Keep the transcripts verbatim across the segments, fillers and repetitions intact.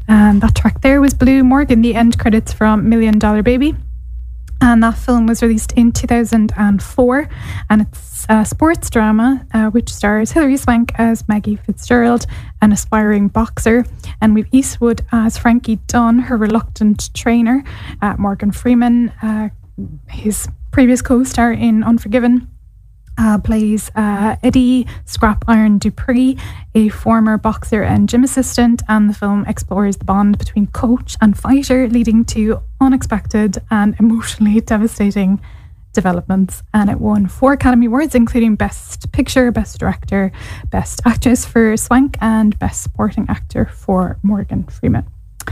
And that track there was Blue Morgan, the end credits from Million Dollar Baby. And that film was released in two thousand four, and it's a sports drama uh, which stars Hilary Swank as Maggie Fitzgerald, an aspiring boxer, and we've Eastwood as Frankie Dunn, her reluctant trainer, uh, Morgan Freeman, uh, his previous co-star in Unforgiven, Uh, plays uh, Eddie Scrap Iron Dupree, a former boxer and gym assistant, and the film explores the bond between coach and fighter, leading to unexpected and emotionally devastating developments. And it won four Academy Awards, including Best Picture, Best Director, Best Actress for Swank, and Best Supporting Actor for Morgan Freeman.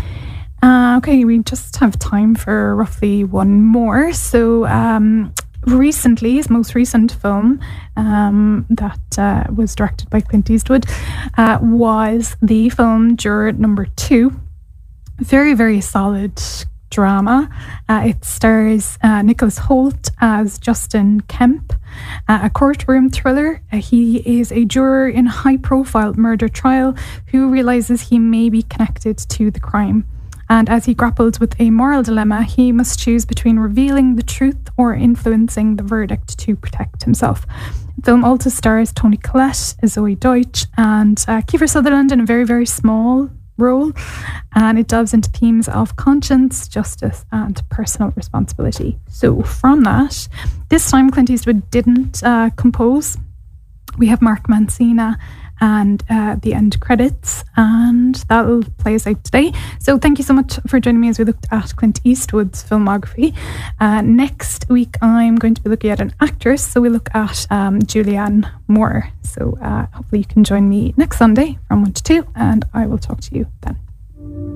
Uh, okay, we just have time for roughly one more. So, um, recently, his most recent film um, that uh, was directed by Clint Eastwood uh, was the film Juror Number Two. Very, very solid drama. Uh, it stars uh, Nicholas Hoult as Justin Kemp, uh, a courtroom thriller. Uh, he is a juror in a high-profile murder trial who realises he may be connected to the crime. And as he grapples with a moral dilemma, he must choose between revealing the truth or influencing the verdict to protect himself. The film also stars Toni Collette, Zoe Deutsch, and uh, Kiefer Sutherland in a very, very small role. And it delves into themes of conscience, justice, and personal responsibility. So from that, this time Clint Eastwood didn't uh, compose. We have Mark Mancina and uh, the end credits, and that'll play us out today. So thank you so much for joining me as we looked at Clint Eastwood's filmography. Uh, next week I'm going to be looking at an actress, so we look at um, Julianne Moore. So uh, hopefully you can join me next Sunday from one to two, and I will talk to you then.